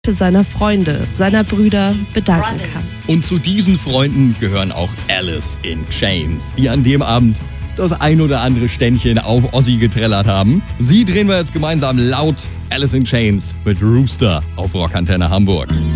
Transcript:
seiner Freunde, seiner Brüder bedanken kann. Und zu diesen Freunden gehören auch Alice in Chains, die an dem Abend das ein oder andere Ständchen auf Ozzy getrellert haben. Sie drehen wir jetzt gemeinsam laut. Alice in Chains mit Rooster auf Rockantenne Hamburg.